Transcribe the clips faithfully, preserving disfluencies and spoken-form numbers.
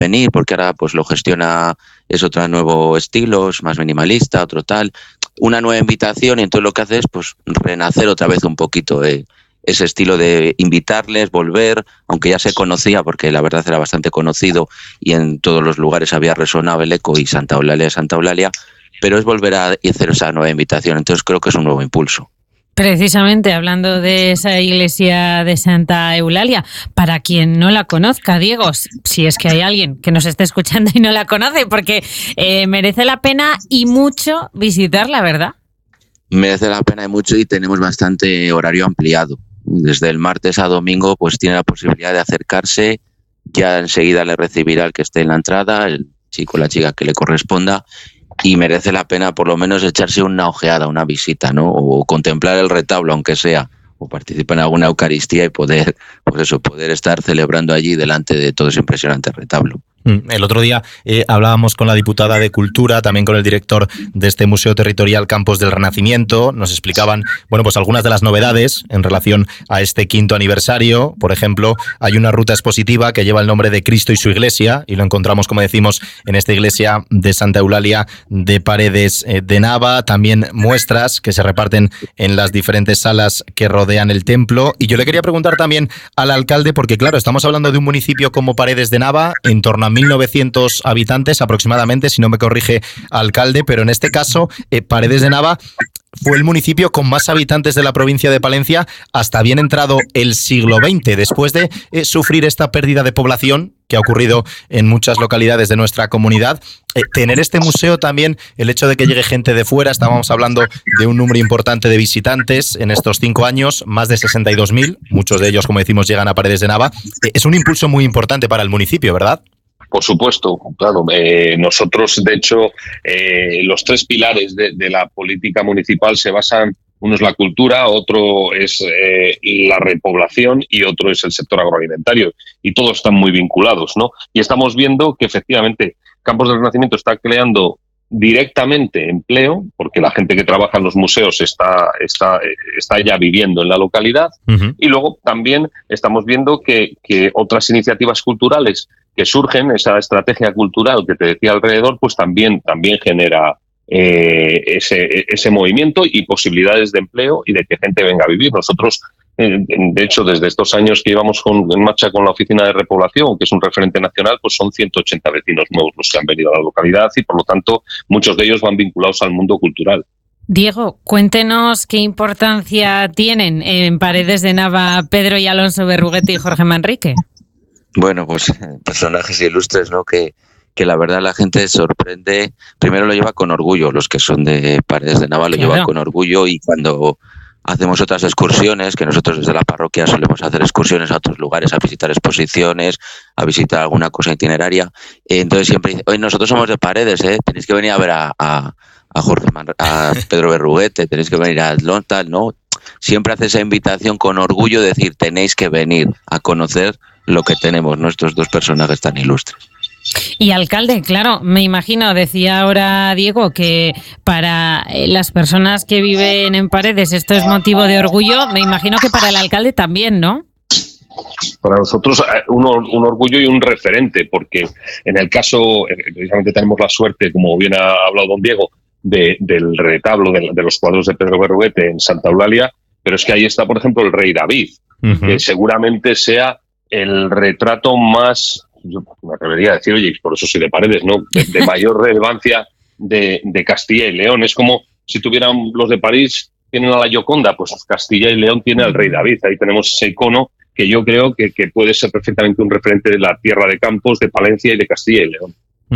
venir, porque ahora pues lo gestiona, es otro nuevo estilo, es más minimalista, otro tal, una nueva invitación, y entonces lo que hace es pues renacer otra vez un poquito eh, ese estilo de invitarles, volver, aunque ya se conocía, porque la verdad era bastante conocido y en todos los lugares había resonado el eco y Santa Eulalia, Santa Eulalia, pero es volver a hacer esa nueva invitación, entonces creo que es un nuevo impulso. Precisamente hablando de esa iglesia de Santa Eulalia, para quien no la conozca, Diego, si es que hay alguien que nos esté escuchando y no la conoce, porque eh, merece la pena y mucho visitarla, ¿verdad? Merece la pena y mucho, y tenemos bastante horario ampliado. Desde el martes a domingo pues tiene la posibilidad de acercarse, ya enseguida le recibirá el que esté en la entrada, el chico o la chica que le corresponda, y merece la pena por lo menos echarse una ojeada, una visita, ¿no? O contemplar el retablo, aunque sea, o participar en alguna Eucaristía y poder, pues eso, poder estar celebrando allí delante de todo ese impresionante retablo. El otro día eh, hablábamos con la diputada de Cultura, también con el director de este Museo Territorial Campos del Renacimiento. Nos explicaban, bueno, pues algunas de las novedades en relación a este quinto aniversario. Por ejemplo, hay una ruta expositiva que lleva el nombre de Cristo y su Iglesia, y lo encontramos, como decimos, en esta iglesia de Santa Eulalia de Paredes de Nava. También muestras que se reparten en las diferentes salas que rodean el templo. Y yo le quería preguntar también al alcalde, porque claro, estamos hablando de un municipio como Paredes de Nava, en torno a mil novecientos habitantes aproximadamente, si no me corrige alcalde, pero en este caso eh, Paredes de Nava fue el municipio con más habitantes de la provincia de Palencia hasta bien entrado el siglo veinte, después de eh, sufrir esta pérdida de población que ha ocurrido en muchas localidades de nuestra comunidad. Eh, tener este museo también, el hecho de que llegue gente de fuera, estábamos hablando de un número importante de visitantes en estos cinco años, más de sesenta y dos mil, muchos de ellos, como decimos, llegan a Paredes de Nava. Eh, es un impulso muy importante para el municipio, ¿verdad? Por supuesto, claro. Eh, nosotros, de hecho, eh, los tres pilares de, de la política municipal se basan, uno es la cultura, otro es eh, la repoblación y otro es el sector agroalimentario. Y todos están muy vinculados, ¿no? Y estamos viendo que efectivamente Campos del Renacimiento está creando directamente empleo, porque la gente que trabaja en los museos está, está, está ya viviendo en la localidad. Uh-huh. Y luego también estamos viendo que, que otras iniciativas culturales que surgen, esa estrategia cultural que te decía alrededor, pues también, también genera eh, ese, ese movimiento y posibilidades de empleo y de que gente venga a vivir. Nosotros, eh, de hecho, desde estos años que llevamos con, en marcha con la Oficina de Repoblación, que es un referente nacional, pues son ciento ochenta vecinos nuevos los que han venido a la localidad y, por lo tanto, muchos de ellos van vinculados al mundo cultural. Diego, cuéntenos qué importancia tienen en Paredes de Nava Pedro y Alonso Berruguete y Jorge Manrique. Bueno, pues personajes ilustres, ¿no? Que, que la verdad la gente sorprende. Primero lo lleva con orgullo, los que son de Paredes de Nava lo claro. llevan con orgullo, y cuando hacemos otras excursiones, que nosotros desde la parroquia solemos hacer excursiones a otros lugares, a visitar exposiciones, a visitar alguna cosa itineraria, eh, entonces siempre dicen, oye, nosotros somos de Paredes, ¿eh? Tenéis que venir a ver a, a, a Jorge Man, a Pedro Berruguete, tenéis que venir a Lontal, ¿no? Siempre hace esa invitación con orgullo de decir, tenéis que venir a conocer lo que tenemos, nuestros dos personajes tan ilustres. Y alcalde, claro, me imagino, decía ahora Diego, que para las personas que viven en Paredes esto es motivo de orgullo, me imagino que para el alcalde también, ¿no? Para nosotros un, un orgullo y un referente, porque en el caso, precisamente tenemos la suerte, como bien ha hablado don Diego, de, del retablo de, de los cuadros de Pedro Berruguete en Santa Eulalia, pero es que ahí está, por ejemplo, el rey David, uh-huh. que seguramente sea el retrato más, yo me atrevería a decir, oye, por eso soy de Paredes, ¿no? De, de mayor relevancia de, de Castilla y León. Es como si tuvieran los de París, tienen a la Gioconda, pues Castilla y León tiene al rey David. Ahí tenemos ese icono que yo creo que, que puede ser perfectamente un referente de la tierra de Campos, de Palencia y de Castilla y León.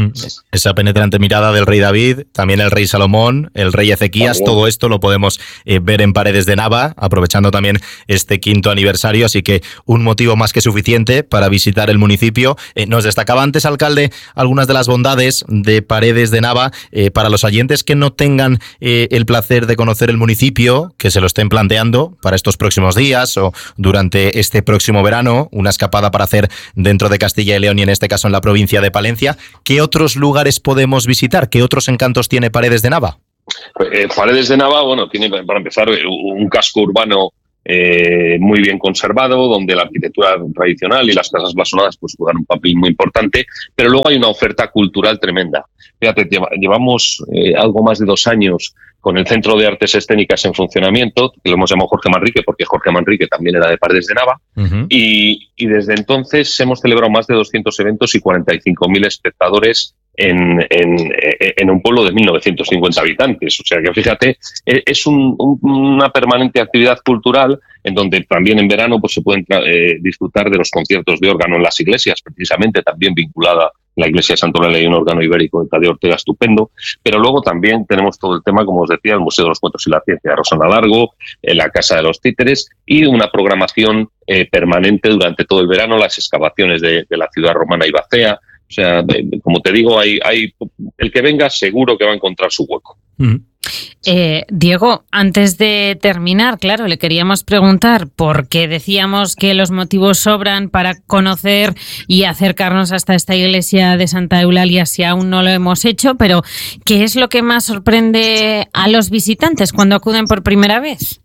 Esa penetrante mirada del rey David, también el rey Salomón, el rey Ezequías, también. Todo esto lo podemos eh, ver en Paredes de Nava, aprovechando también este quinto aniversario, así que un motivo más que suficiente para visitar el municipio. Eh, nos destacaba antes, alcalde, algunas de las bondades de Paredes de Nava eh, para los oyentes que no tengan eh, el placer de conocer el municipio, que se lo estén planteando para estos próximos días o durante este próximo verano, una escapada para hacer dentro de Castilla y León y en este caso en la provincia de Palencia. ¿Qué otros lugares podemos visitar? ¿Qué otros encantos tiene Paredes de Nava? Eh, Paredes de Nava, bueno, tiene para empezar un casco urbano eh, muy bien conservado, donde la arquitectura tradicional y las casas blasonadas pues juegan un papel muy importante, pero luego hay una oferta cultural tremenda. Fíjate, llevamos eh, algo más de dos años con el Centro de Artes Escénicas en funcionamiento, que lo hemos llamado Jorge Manrique, porque Jorge Manrique también era de Paredes de Nava, uh-huh. y, y desde entonces hemos celebrado más de doscientos eventos y cuarenta y cinco mil espectadores en, en, en un pueblo de mil novecientos cincuenta habitantes. O sea que fíjate, es un, un, una permanente actividad cultural en donde también en verano pues, se pueden eh, disfrutar de los conciertos de órgano en las iglesias, precisamente también vinculada la iglesia de Santa Eulalia, hay un órgano ibérico de Tadeo Ortega estupendo, pero luego también tenemos todo el tema, como os decía, el Museo de los Cuentos y la Ciencia de Rosana Largo, en la Casa de los Títeres y una programación eh, permanente durante todo el verano, las excavaciones de, de la ciudad romana Ibacea. O sea, de, como te digo, hay, hay el que venga seguro que va a encontrar su hueco. Mm. Eh, Diego, antes de terminar, claro, le queríamos preguntar, porque decíamos que los motivos sobran para conocer y acercarnos hasta esta iglesia de Santa Eulalia si aún no lo hemos hecho, pero ¿qué es lo que más sorprende a los visitantes cuando acuden por primera vez?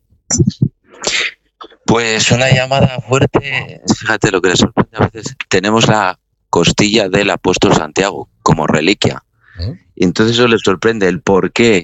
Pues una llamada fuerte, fíjate lo que les sorprende a veces, tenemos la costilla del apóstol Santiago como reliquia, ¿eh? Y entonces eso les sorprende el por qué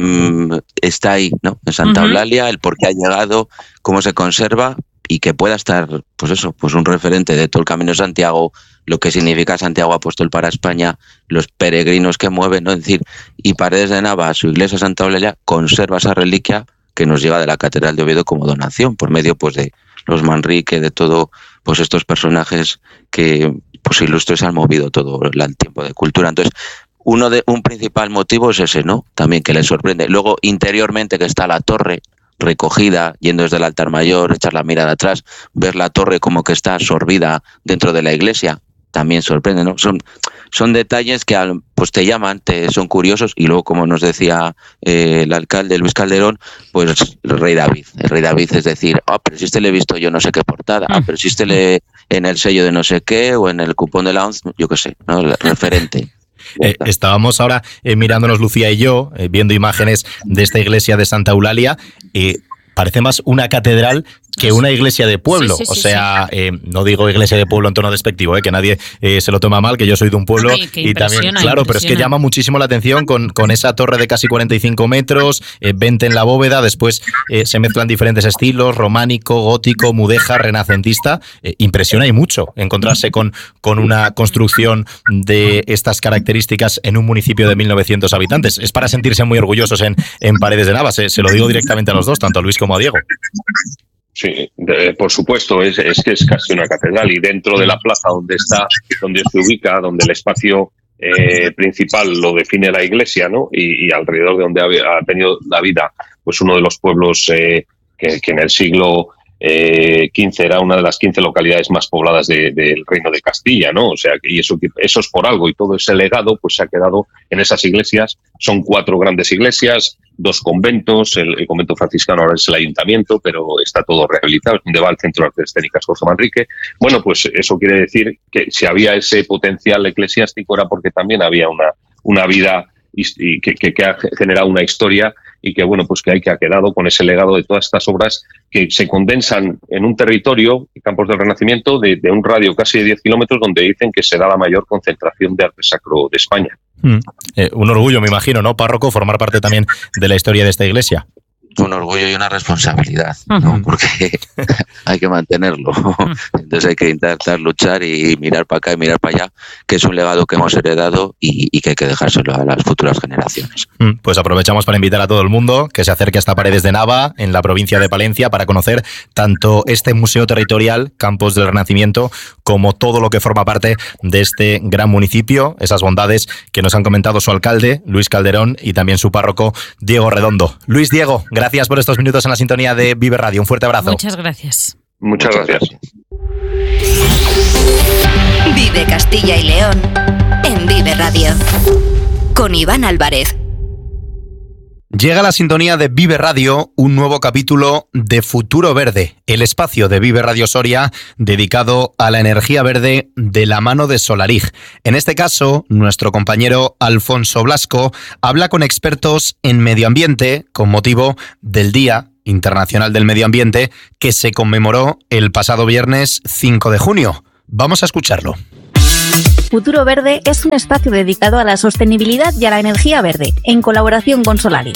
está ahí, ¿no? En Santa uh-huh. Eulalia, el por qué ha llegado, cómo se conserva y que pueda estar, pues eso, pues un referente de todo el Camino de Santiago, lo que significa Santiago Apóstol para España, los peregrinos que mueven, ¿no? Es decir, y Paredes de Nava, su iglesia Santa Eulalia, conserva esa reliquia que nos llega de la Catedral de Oviedo como donación, por medio pues de los Manrique, de todo, pues estos personajes que pues ilustres han movido todo el tiempo de cultura. Entonces, Uno de un principal motivo es ese, ¿no? También que les sorprende. Luego, interiormente, que está la torre recogida, yendo desde el altar mayor, echar la mirada atrás, ver la torre como que está absorbida dentro de la iglesia, también sorprende, ¿no? Son, son detalles que pues te llaman, te son curiosos, y luego, como nos decía eh, el alcalde Luis Calderón, pues el rey David. El rey David es decir, ah, oh, pero si este le he visto yo no sé qué portada, ah, pero si este le en el sello de no sé qué, o en el cupón de la once, yo qué sé, ¿no? El referente. Eh, estábamos ahora eh, mirándonos Lucía y yo, eh, viendo imágenes de esta iglesia de Santa Eulalia, eh, parece más una catedral que una iglesia de pueblo. Sí, sí, sí, o sea, sí. Eh, no digo iglesia de pueblo en tono despectivo, eh, que nadie eh, se lo toma mal, que yo soy de un pueblo. Ay, y también, claro, pero es que llama muchísimo la atención con, con esa torre de casi cuarenta y cinco metros, eh, veinte en la bóveda, después eh, se mezclan diferentes estilos, románico, gótico, mudéjar, renacentista. Eh, impresiona y mucho encontrarse con, con una construcción de estas características en un municipio de mil novecientos habitantes. Es para sentirse muy orgullosos en, en Paredes de Nava, se, se lo digo directamente a los dos, tanto a Luis como a Diego. Sí, de, por supuesto, es, es que es casi una catedral, y dentro de la plaza donde está, donde se ubica, donde el espacio eh, principal lo define la iglesia, ¿no? Y, y alrededor de donde ha, ha tenido la vida, pues uno de los pueblos eh, que, que en el siglo eh, quince era una de las quince localidades más pobladas de, del Reino de Castilla, ¿no? O sea, y eso, eso es por algo, y todo ese legado pues se ha quedado en esas iglesias. Son cuatro grandes iglesias, dos conventos, el, el convento franciscano ahora es el ayuntamiento, pero está todo rehabilitado, es donde va el Centro de Artes Escénicas Jorge Manrique. Bueno, pues eso quiere decir que si había ese potencial eclesiástico era porque también había una, una vida y que, que, que ha generado una historia, y que bueno, pues que hay que ha quedado con ese legado de todas estas obras que se condensan en un territorio, Campos del Renacimiento, de, de un radio casi de diez kilómetros, donde dicen que será la mayor concentración de arte sacro de España. Mm. Eh, un orgullo, me imagino, ¿no, párroco? Formar parte también de la historia de esta iglesia. Un orgullo y una responsabilidad, ¿no? Porque hay que mantenerlo. Entonces hay que intentar luchar y mirar para acá y mirar para allá, que es un legado que hemos heredado y, y que hay que dejárselo a las futuras generaciones. Pues aprovechamos para invitar a todo el mundo que se acerque hasta Paredes de Nava, en la provincia de Palencia, para conocer tanto este museo territorial, Campos del Renacimiento, como todo lo que forma parte de este gran municipio, esas bondades que nos han comentado su alcalde, Luis Calderón, y también su párroco, Diego Redondo. Luis, Diego, gracias. Gracias por estos minutos en la sintonía de Vive Radio. Un fuerte abrazo. Muchas gracias. Muchas, Muchas gracias. gracias. Vive Castilla y León en Vive Radio con Iván Álvarez. Llega a la sintonía de Vive Radio un nuevo capítulo de Futuro Verde, el espacio de Vive Radio Soria dedicado a la energía verde de la mano de Solarig. En este caso, nuestro compañero Alfonso Blasco habla con expertos en medio ambiente con motivo del Día Internacional del Medio Ambiente que se conmemoró el pasado viernes cinco de junio. Vamos a escucharlo. Futuro Verde es un espacio dedicado a la sostenibilidad y a la energía verde, en colaboración con Solaria.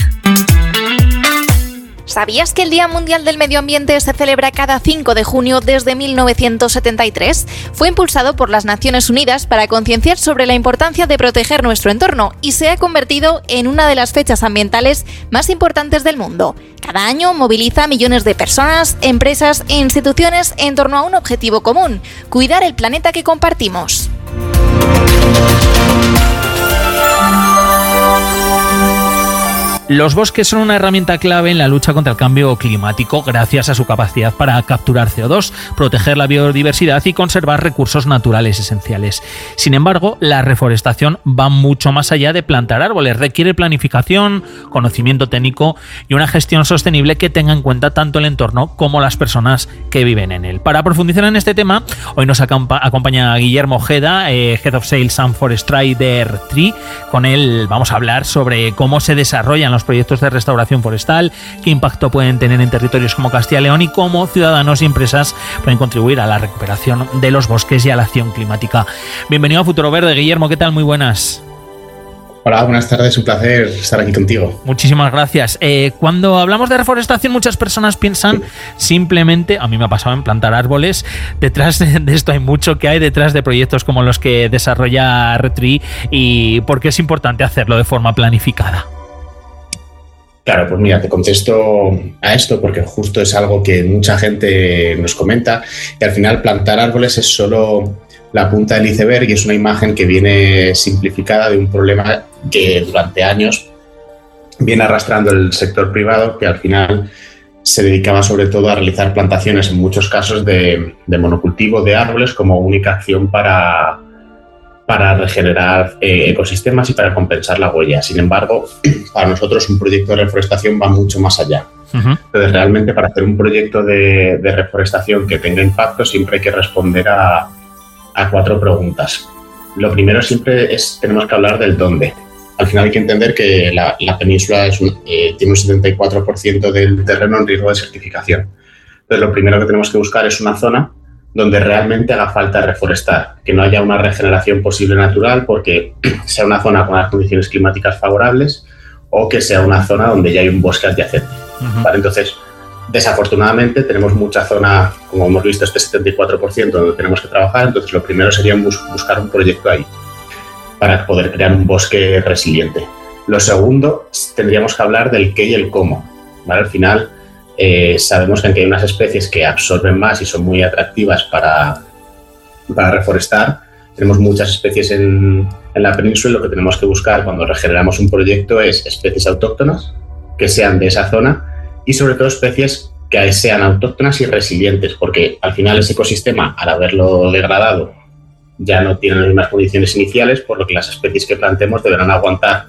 ¿Sabías que el Día Mundial del Medio Ambiente se celebra cada cinco de junio desde mil novecientos setenta y tres? Fue impulsado por las Naciones Unidas para concienciar sobre la importancia de proteger nuestro entorno y se ha convertido en una de las fechas ambientales más importantes del mundo. Cada año moviliza a millones de personas, empresas e instituciones en torno a un objetivo común: cuidar el planeta que compartimos. Los bosques son una herramienta clave en la lucha contra el cambio climático gracias a su capacidad para capturar C O dos, proteger la biodiversidad y conservar recursos naturales esenciales. Sin embargo, la reforestación va mucho más allá de plantar árboles. Requiere planificación, conocimiento técnico y una gestión sostenible que tenga en cuenta tanto el entorno como las personas que viven en él. Para profundizar en este tema, hoy nos acompa- acompaña Guillermo Ojeda, eh, Head of Sales and Forestry de R tres I. Con él vamos a hablar sobre cómo se desarrollan los los proyectos de restauración forestal, qué impacto pueden tener en territorios como Castilla y León y cómo ciudadanos y empresas pueden contribuir a la recuperación de los bosques y a la acción climática. Bienvenido a Futuro Verde, Guillermo, ¿qué tal? Muy buenas. Hola, buenas tardes, un placer estar aquí contigo. Muchísimas gracias. Eh, cuando hablamos de reforestación, muchas personas piensan simplemente, a mí me ha pasado en plantar árboles. Detrás de, de esto hay mucho que hay detrás de proyectos como los que desarrolla R tres I y por qué es importante hacerlo de forma planificada. Claro, pues mira, te contesto a esto porque justo es algo que mucha gente nos comenta y al final plantar árboles es solo la punta del iceberg y es una imagen que viene simplificada de un problema que durante años viene arrastrando el sector privado, que al final se dedicaba sobre todo a realizar plantaciones en muchos casos de, de monocultivo de árboles como única acción para... para regenerar eh, ecosistemas y para compensar la huella. Sin embargo, para nosotros un proyecto de reforestación va mucho más allá. Uh-huh. Entonces, realmente para hacer un proyecto de, de reforestación que tenga impacto siempre hay que responder a, a cuatro preguntas. Lo primero siempre es, tenemos que hablar del dónde. Al final hay que entender que la, la península es un, eh, tiene un setenta y cuatro por ciento del terreno en riesgo de desertificación. Entonces, lo primero que tenemos que buscar es una zona donde realmente haga falta reforestar, que no haya una regeneración posible natural porque sea una zona con las condiciones climáticas favorables o que sea una zona donde ya hay un bosque adyacente. Uh-huh. ¿Vale? Entonces, desafortunadamente tenemos mucha zona, como hemos visto, este setenta y cuatro por ciento donde tenemos que trabajar, entonces lo primero sería bus- buscar un proyecto ahí para poder crear un bosque resiliente. Lo segundo, tendríamos que hablar del qué y el cómo. ¿Vale? Al final, Eh, sabemos que hay unas especies que absorben más y son muy atractivas para, para reforestar. Tenemos muchas especies en, en la península y lo que tenemos que buscar cuando regeneramos un proyecto es especies autóctonas que sean de esa zona y sobre todo especies que sean autóctonas y resilientes, porque al final ese ecosistema, al haberlo degradado, ya no tiene las mismas condiciones iniciales, por lo que las especies que plantemos deberán aguantar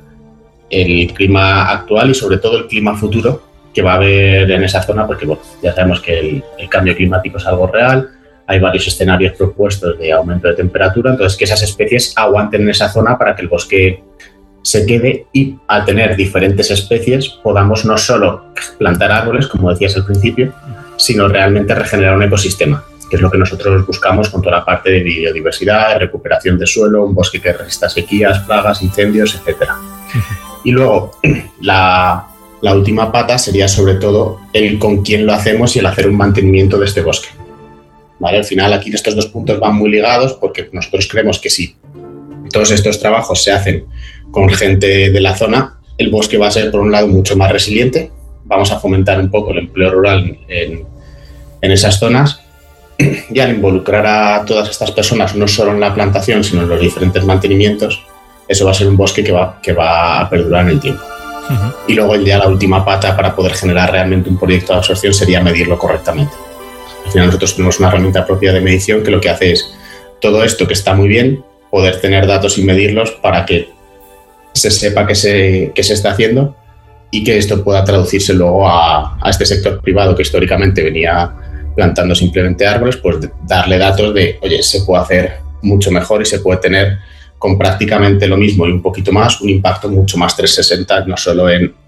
el clima actual y sobre todo el clima futuro que va a haber en esa zona, porque bueno, ya sabemos que el, el cambio climático es algo real, hay varios escenarios propuestos de aumento de temperatura, entonces que esas especies aguanten en esa zona para que el bosque se quede y al tener diferentes especies podamos no solo plantar árboles, como decías al principio, sino realmente regenerar un ecosistema, que es lo que nosotros buscamos con toda la parte de biodiversidad, de recuperación de suelo, un bosque que resista sequías, plagas, incendios, etcétera. Y luego la... La última pata sería sobre todo el con quién lo hacemos y el hacer un mantenimiento de este bosque. ¿Vale? Al final aquí estos dos puntos van muy ligados porque nosotros creemos que si todos estos trabajos se hacen con gente de la zona, el bosque va a ser por un lado mucho más resiliente, vamos a fomentar un poco el empleo rural en, en esas zonas y al involucrar a todas estas personas no solo en la plantación sino en los diferentes mantenimientos, eso va a ser un bosque que va, que va a perdurar en el tiempo. Uh-huh. Y luego ya la última pata para poder generar realmente un proyecto de absorción sería medirlo correctamente. Al final nosotros tenemos una herramienta propia de medición que lo que hace es todo esto que está muy bien, poder tener datos y medirlos para que se sepa qué se, qué se está haciendo y que esto pueda traducirse luego a, a este sector privado que históricamente venía plantando simplemente árboles, pues darle datos de, oye, se puede hacer mucho mejor y se puede tener con prácticamente lo mismo y un poquito más, un impacto mucho más trescientos sesenta, no solo en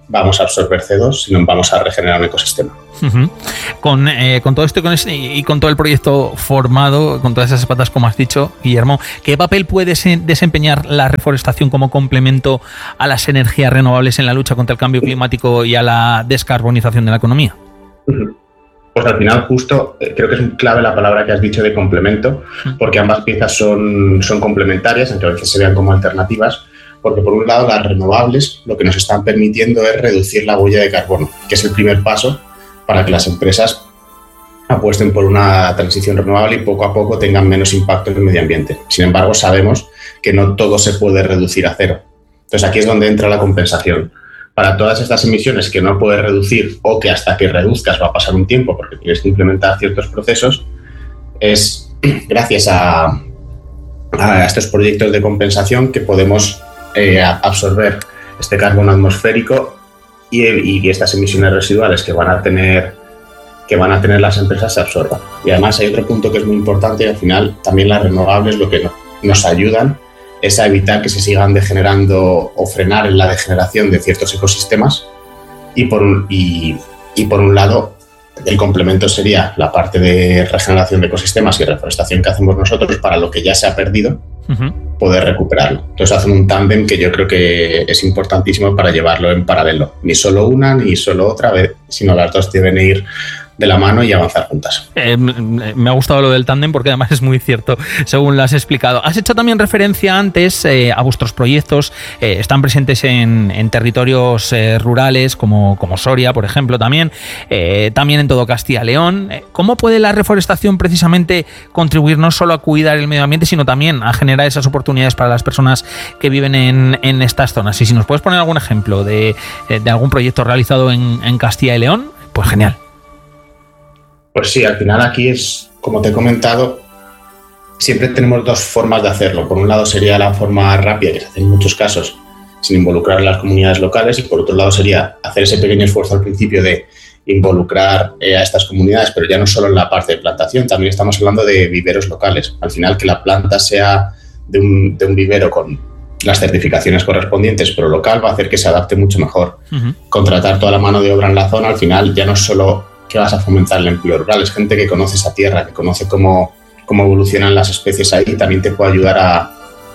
vamos a absorber C O dos, sino vamos a regenerar un ecosistema. Uh-huh. Con, eh, con todo esto y con, este, y con todo el proyecto formado, con todas esas patas, como has dicho, Guillermo, ¿qué papel puede desempeñar la reforestación como complemento a las energías renovables en la lucha contra el cambio climático y a la descarbonización de la economía? Uh-huh. Pues al final justo eh, creo que es clave la palabra que has dicho de complemento, porque ambas piezas son, son complementarias, aunque a veces se vean como alternativas, porque por un lado las renovables lo que nos están permitiendo es reducir la huella de carbono, que es el primer paso para que las empresas apuesten por una transición renovable y poco a poco tengan menos impacto en el medio ambiente. Sin embargo, sabemos que no todo se puede reducir a cero. Entonces aquí es donde entra la compensación. Para todas estas emisiones que no puedes reducir o que hasta que reduzcas va a pasar un tiempo porque tienes que implementar ciertos procesos, es gracias a, a estos proyectos de compensación que podemos eh, absorber este carbono atmosférico y, y estas emisiones residuales que van a tener que van a tener las empresas se absorban. Y además hay otro punto que es muy importante y al final también las renovables lo que no, nos ayudan es a evitar que se sigan degenerando o frenar en la degeneración de ciertos ecosistemas y por un, y, y por un lado el complemento sería la parte de regeneración de ecosistemas y reforestación que hacemos nosotros para lo que ya se ha perdido, uh-huh. poder recuperarlo. Entonces hacen un tándem que yo creo que es importantísimo para llevarlo en paralelo. Ni solo una ni solo otra, sino las dos deben ir de la mano y avanzar juntas. Eh, me ha gustado lo del tándem porque además es muy cierto, según lo has explicado. Has hecho también referencia antes eh, a vuestros proyectos, eh, están presentes en, en territorios eh, rurales como, como Soria, por ejemplo, también, eh, también en todo Castilla y León. ¿Cómo puede la reforestación precisamente contribuir no solo a cuidar el medio ambiente, sino también a generar esas oportunidades para las personas que viven en, en estas zonas? Y si nos puedes poner algún ejemplo de, de algún proyecto realizado en, en Castilla y León, pues genial. Pues sí, al final aquí es, como te he comentado, siempre tenemos dos formas de hacerlo. Por un lado sería la forma rápida, que se hace en muchos casos, sin involucrar a las comunidades locales, y por otro lado sería hacer ese pequeño esfuerzo al principio de involucrar eh, a estas comunidades, pero ya no solo en la parte de plantación, también estamos hablando de viveros locales. Al final que la planta sea de un, de un vivero con las certificaciones correspondientes, pero local, va a hacer que se adapte mucho mejor. Uh-huh. Contratar toda la mano de obra en la zona, al final ya no es solo que vas a fomentar el empleo rural, es gente que conoce esa tierra, que conoce cómo, cómo evolucionan las especies ahí, también te puede ayudar a,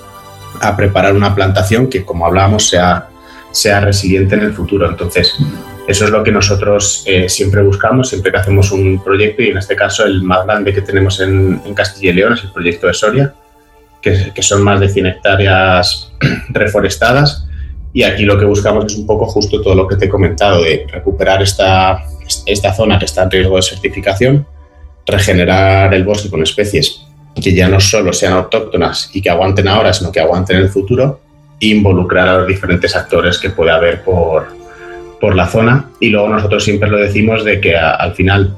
a preparar una plantación que, como hablábamos, sea, sea resiliente en el futuro. Entonces, eso es lo que nosotros eh, siempre buscamos, siempre que hacemos un proyecto, y en este caso el más grande que tenemos en, en Castilla y León es el proyecto de Soria, que, que son más de cien hectáreas reforestadas, y aquí lo que buscamos es un poco justo todo lo que te he comentado, de recuperar esta... esta zona que está en riesgo de certificación, regenerar el bosque con especies que ya no solo sean autóctonas y que aguanten ahora, sino que aguanten en el futuro, e involucrar a los diferentes actores que puede haber por, por la zona. Y luego nosotros siempre lo decimos de que a, al final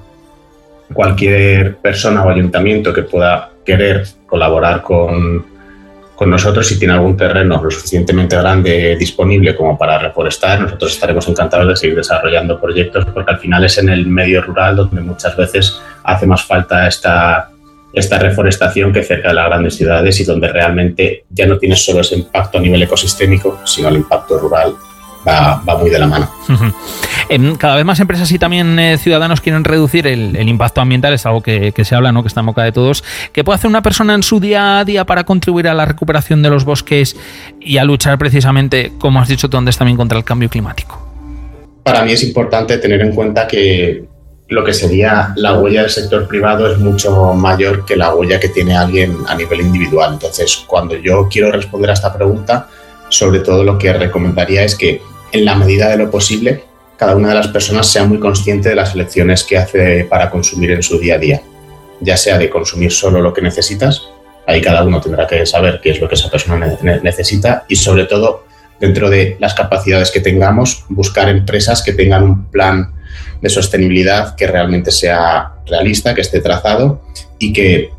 cualquier persona o ayuntamiento que pueda querer colaborar con con nosotros, si tiene algún terreno lo suficientemente grande disponible como para reforestar, nosotros estaremos encantados de seguir desarrollando proyectos, porque al final es en el medio rural donde muchas veces hace más falta esta, esta reforestación que cerca de las grandes ciudades, y donde realmente ya no tienes solo ese impacto a nivel ecosistémico, sino el impacto rural va, va muy de la mano. Uh-huh. Cada vez más empresas y también eh, ciudadanos quieren reducir el, el impacto ambiental, es algo que, que se habla, ¿no?, que está en boca de todos. ¿Qué puede hacer una persona en su día a día para contribuir a la recuperación de los bosques y a luchar precisamente, como has dicho tú antes, también contra el cambio climático? Para mí es importante tener en cuenta que lo que sería la huella del sector privado es mucho mayor que la huella que tiene alguien a nivel individual. Entonces, cuando yo quiero responder a esta pregunta, sobre todo lo que recomendaría es que, en la medida de lo posible, cada una de las personas sea muy consciente de las elecciones que hace para consumir en su día a día. Ya sea de consumir solo lo que necesitas, ahí cada uno tendrá que saber qué es lo que esa persona ne- necesita, y sobre todo, dentro de las capacidades que tengamos, buscar empresas que tengan un plan de sostenibilidad que realmente sea realista, que esté trazado, y que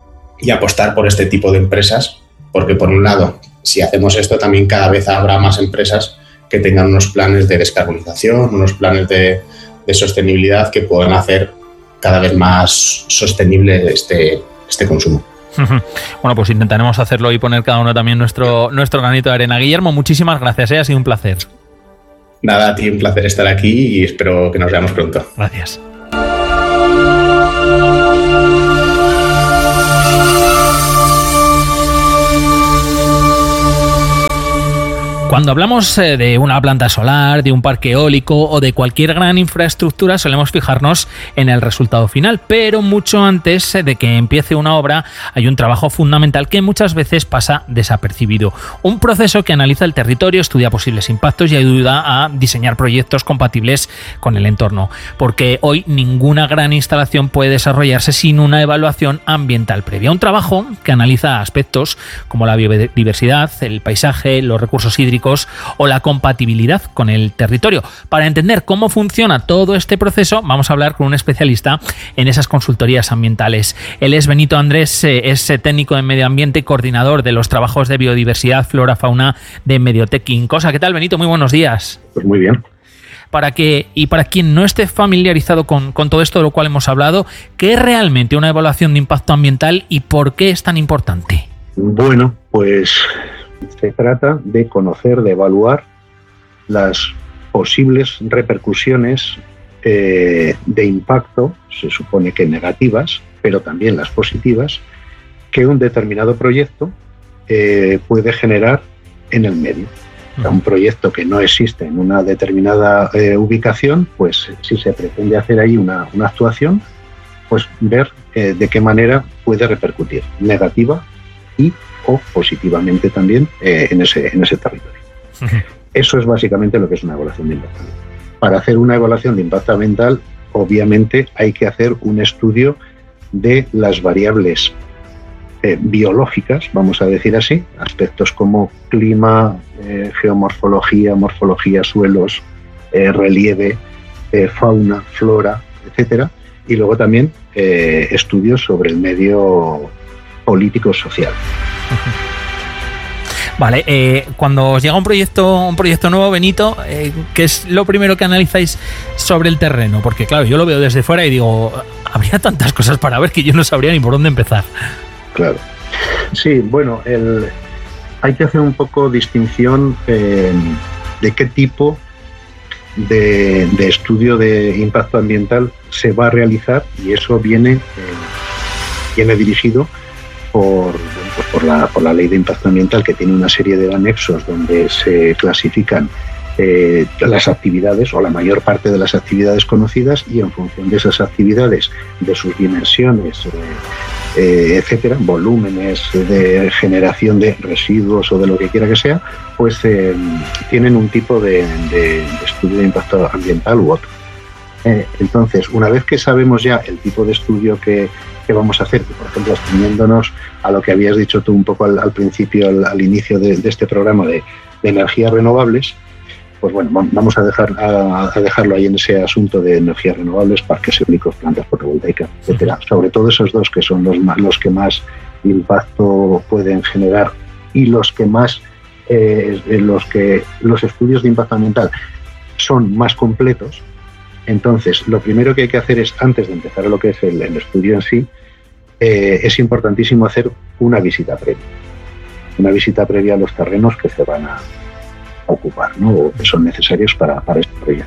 y apostar por este tipo de empresas, porque por un lado, si hacemos esto, también cada vez habrá más empresas que tengan unos planes de descarbonización, unos planes de, de sostenibilidad que puedan hacer cada vez más sostenible este, este consumo. Bueno, pues intentaremos hacerlo y poner cada uno también nuestro, nuestro granito de arena. Guillermo, muchísimas gracias, ¿eh? Ha sido un placer. Nada, a ti un placer estar aquí y espero que nos veamos pronto. Gracias. Cuando hablamos de una planta solar, de un parque eólico o de cualquier gran infraestructura, solemos fijarnos en el resultado final, pero mucho antes de que empiece una obra hay un trabajo fundamental que muchas veces pasa desapercibido. Un proceso que analiza el territorio, estudia posibles impactos y ayuda a diseñar proyectos compatibles con el entorno, porque hoy ninguna gran instalación puede desarrollarse sin una evaluación ambiental previa. Un trabajo que analiza aspectos como la biodiversidad, el paisaje, los recursos hídricos o la compatibilidad con el territorio. Para entender cómo funciona todo este proceso, vamos a hablar con un especialista en esas consultorías ambientales. Él es Benito Andrés, es técnico en medio ambiente y coordinador de los trabajos de biodiversidad, flora, fauna de Mediotec Incosa. ¿Qué tal, Benito? Muy buenos días. Pues muy bien. Para que, y para quien no esté familiarizado con, con todo esto de lo cual hemos hablado, ¿qué es realmente una evaluación de impacto ambiental y por qué es tan importante? Bueno, pues se trata de conocer, de evaluar las posibles repercusiones eh, de impacto, se supone que negativas, pero también las positivas, que un determinado proyecto eh, puede generar en el medio. O sea, un proyecto que no existe en una determinada eh, ubicación, pues si se pretende hacer ahí una, una actuación, pues ver eh, de qué manera puede repercutir, negativa y o positivamente también eh, en, ese, en ese territorio. Uh-huh. Eso es básicamente lo que es una evaluación de impacto ambiental. Para hacer una evaluación de impacto ambiental, obviamente hay que hacer un estudio de las variables eh, biológicas, vamos a decir así, aspectos como clima, eh, geomorfología, morfología, suelos, eh, relieve, eh, fauna, flora, etcétera, y luego también eh, estudios sobre el medio político-social. Vale, eh, cuando os llega un proyecto, un proyecto nuevo, Benito, eh, ¿qué es lo primero que analizáis sobre el terreno? Porque claro, yo lo veo desde fuera y digo, habría tantas cosas para ver que yo no sabría ni por dónde empezar. Claro. Sí, bueno, el, hay que hacer un poco distinción eh, de qué tipo de, de estudio de impacto ambiental se va a realizar, y eso viene, eh, viene dirigido por, por, la, por la ley de impacto ambiental, que tiene una serie de anexos donde se clasifican eh, las actividades o la mayor parte de las actividades conocidas, y en función de esas actividades, de sus dimensiones, eh, eh, etcétera, volúmenes de generación de residuos o de lo que quiera que sea, pues eh, tienen un tipo de, de, de estudio de impacto ambiental u otro. Eh, entonces, una vez que sabemos ya el tipo de estudio que, que vamos a hacer, que por ejemplo, extendiéndonos a lo que habías dicho tú un poco al, al principio, al, al inicio de, de este programa de, de energías renovables, pues bueno, vamos a, dejar, a, a dejarlo ahí en ese asunto de energías renovables, parques eólicos, plantas fotovoltaicas, etcétera. Sobre todo esos dos que son los, más, los que más impacto pueden generar y los que más, eh, los que los estudios de impacto ambiental son más completos. Entonces, lo primero que hay que hacer es, antes de empezar a lo que es el, el estudio en sí, eh, es importantísimo hacer una visita previa. Una visita previa a los terrenos que se van a, a ocupar, ¿no? O que son necesarios para, para este proyecto.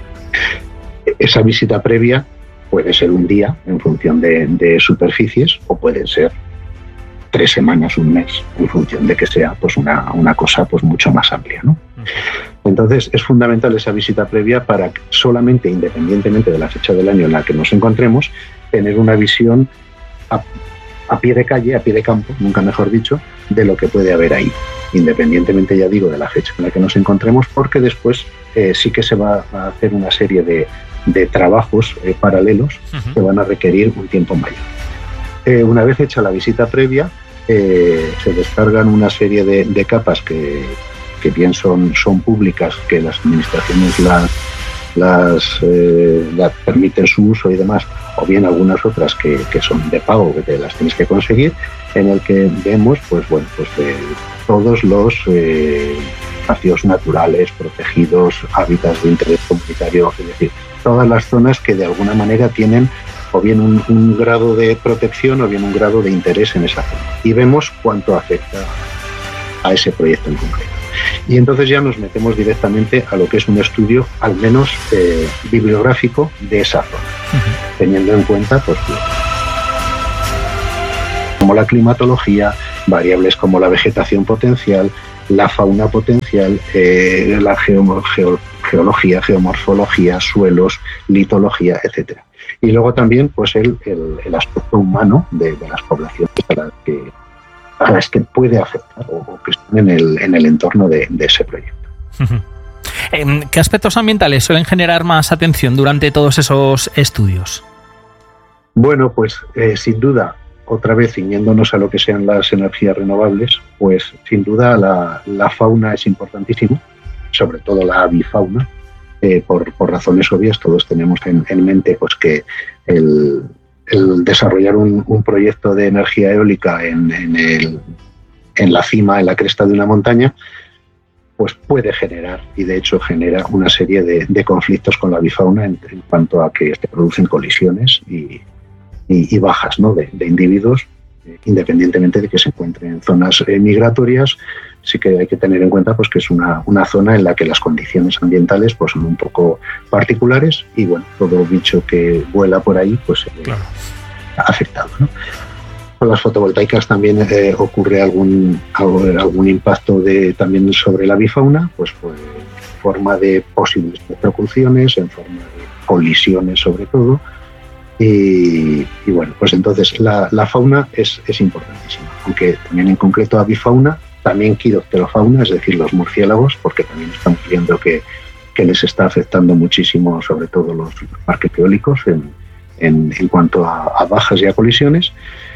Esa visita previa puede ser un día en función de, de superficies, o pueden ser tres semanas, un mes, en función de que sea pues una, una cosa pues mucho más amplia, ¿no? Entonces, es fundamental esa visita previa para solamente, independientemente de la fecha del año en la que nos encontremos, tener una visión a, a pie de calle, a pie de campo, nunca mejor dicho, de lo que puede haber ahí, independientemente, ya digo, de la fecha en la que nos encontremos, porque después eh, sí que se va a hacer una serie de, de trabajos eh, paralelos uh-huh. que van a requerir un tiempo mayor. Eh, una vez hecha la visita previa, eh, se descargan una serie de, de capas que que bien son, son públicas, que las administraciones las, las, eh, las permiten su uso y demás, o bien algunas otras que, que son de pago, que te las tienes que conseguir, en el que vemos pues bueno pues eh, todos los eh, espacios naturales, protegidos, hábitats de interés comunitario, es decir, todas las zonas que de alguna manera tienen o bien un, un grado de protección o bien un grado de interés en esa zona. Y vemos cuánto afecta a ese proyecto en concreto. Y entonces ya nos metemos directamente a lo que es un estudio, al menos eh, bibliográfico, de esa zona, uh-huh. teniendo en cuenta pues, como la climatología, variables como la vegetación potencial, la fauna potencial, eh, la geo- geo- geología, geomorfología, suelos, litología, etcétera. Y luego también pues el, el, el aspecto humano de, de las poblaciones a las que a las que puede afectar o, o que están en el, en el entorno de, de ese proyecto. Uh-huh. ¿Qué aspectos ambientales suelen generar más atención durante todos esos estudios? Bueno, pues eh, sin duda, otra vez ciñéndonos a lo que sean las energías renovables, pues sin duda la, la fauna es importantísima, sobre todo la avifauna, eh, por, por razones obvias. Todos tenemos en, en mente pues que el el desarrollar un, un proyecto de energía eólica en, en, el, en la cima, en la cresta de una montaña, pues puede generar, y de hecho genera, una serie de, de conflictos con la avifauna en, en cuanto a que se producen colisiones y, y, y bajas, ¿no? de, de individuos, eh, independientemente de que se encuentren en zonas eh, migratorias. Sí que hay que tener en cuenta pues, que es una, una zona en la que las condiciones ambientales pues, son un poco particulares y bueno, todo bicho que vuela por ahí pues se ve claro. afectado, ¿no? Con las fotovoltaicas también eh, ocurre algún, algún impacto de, también sobre la avifauna, pues, pues en forma de posibles percusiones, en forma de colisiones sobre todo. Y, y bueno, pues entonces la, la fauna es, es importantísima, aunque también en concreto avifauna, también quirocterofauna, es decir, los murciélagos, porque también estamos viendo que, que les está afectando muchísimo, sobre todo los parques eólicos, en, en, en cuanto a, a bajas y a colisiones.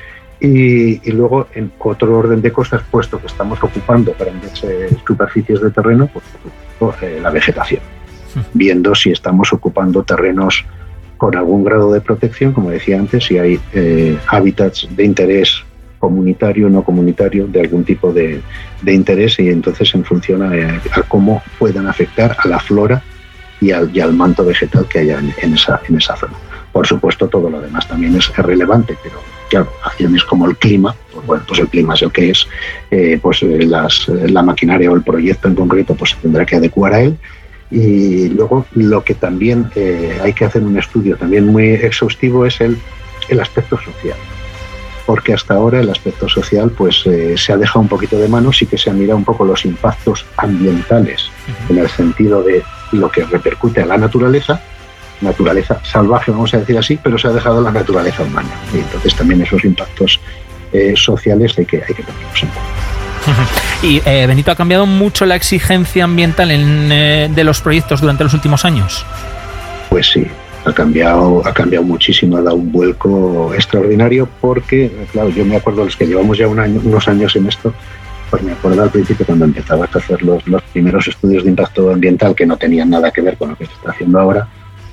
Y, y luego, en otro orden de cosas, puesto que estamos ocupando grandes eh, superficies de terreno, pues eh, la vegetación, viendo si estamos ocupando terrenos con algún grado de protección, como decía antes, si hay eh, hábitats de interés comunitario, no comunitario, de algún tipo de, de interés, y entonces en función a, a cómo puedan afectar a la flora y al, y al manto vegetal que haya en, en, esa, en esa zona. Por supuesto, todo lo demás también es relevante, pero claro, acciones como el clima, pues bueno, pues el clima es el que es, eh, pues las, la maquinaria o el proyecto en concreto pues se tendrá que adecuar a él. Y luego lo que también eh, hay que hacer un estudio también muy exhaustivo es el, el aspecto social. Porque hasta ahora el aspecto social pues eh, se ha dejado un poquito de mano, sí que se han mirado un poco los impactos ambientales uh-huh. en el sentido de lo que repercute a la naturaleza, naturaleza salvaje, vamos a decir así, pero se ha dejado la naturaleza humana. Y entonces también esos impactos eh, sociales hay que, hay que tenerlos en cuenta. Y eh, Benito, ¿ha cambiado mucho la exigencia ambiental en, eh, de los proyectos durante los últimos años? Pues sí. Ha cambiado, ha cambiado muchísimo, ha dado un vuelco extraordinario porque, claro, yo me acuerdo, los que llevamos ya un año, unos años en esto, pues me acuerdo al principio cuando empezabas a hacer los, los primeros estudios de impacto ambiental que no tenían nada que ver con lo que se está haciendo ahora,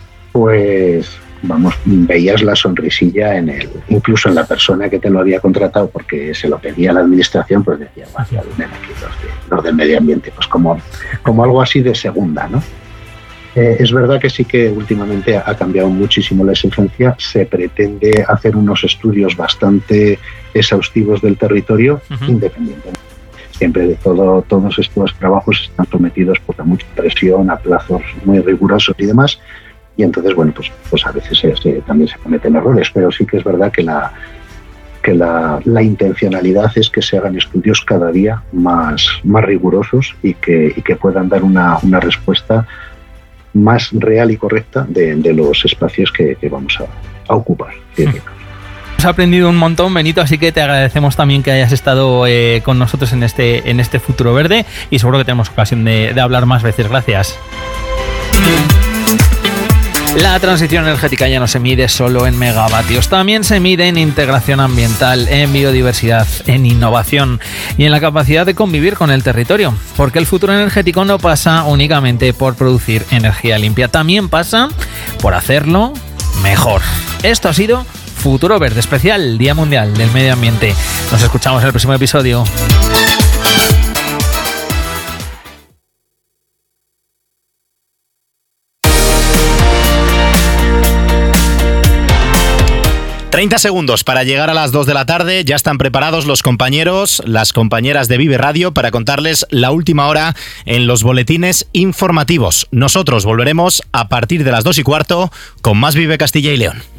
pues, vamos, veías la sonrisilla en el, incluso en la persona que te lo había contratado porque se lo pedía a la administración, pues decía, vaya, vienen aquí los, de, los del medio ambiente, pues como, como algo así de segunda, ¿no? Eh, es verdad que sí que últimamente ha cambiado muchísimo la exigencia. Se pretende hacer unos estudios bastante exhaustivos del territorio, uh-huh. independientemente. Siempre de todo, todos estos trabajos están sometidos pues, a mucha presión, a plazos muy rigurosos y demás. Y entonces, bueno, pues, pues a veces se, se, también se cometen errores, pero sí que es verdad que la que la, la intencionalidad es que se hagan estudios cada día más, más rigurosos y que, y que puedan dar una, una respuesta más real y correcta de, de los espacios que, que vamos a, a ocupar. Sí. Has aprendido un montón, Benito, así que te agradecemos también que hayas estado eh, con nosotros en este, en este Futuro Verde y seguro que tenemos ocasión de, de hablar más veces. Gracias. La transición energética ya no se mide solo en megavatios, también se mide en integración ambiental, en biodiversidad, en innovación y en la capacidad de convivir con el territorio. Porque el futuro energético no pasa únicamente por producir energía limpia, también pasa por hacerlo mejor. Esto ha sido Futuro Verde Especial, Día Mundial del Medio Ambiente. Nos escuchamos en el próximo episodio. treinta segundos para llegar a las dos de la tarde. Ya están preparados los compañeros, las compañeras de Vive Radio para contarles la última hora en los boletines informativos. Nosotros volveremos a partir de las dos y cuarto con más Vive Castilla y León.